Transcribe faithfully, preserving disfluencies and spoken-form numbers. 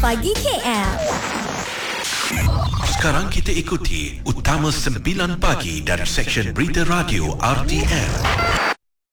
Pagi K L. Sekarang kita ikuti Utama sembilan Pagi dari Seksyen Berita Radio R T M.